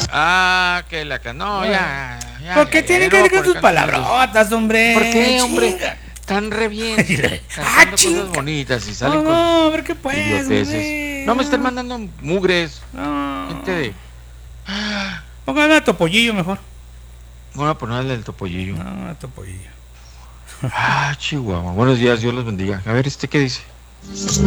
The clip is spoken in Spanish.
Que la que no, ya. ¿Por qué tienen que no, decir sus palabrotas, hombre? ¿Por qué, hombre? Chinga. Tan re bien. Ah, Cantando chinga. cosas bonitas y salen No, con sus a ver qué pues, idioteces. hombre. No me estén mandando mugres. Gente No. de. Ah, Pongan a Topollillo mejor. Voy a ponerle el topollillo. No, a Topollillo. Chihuahua. Buenos días, Dios los bendiga. A ver, ¿qué dice?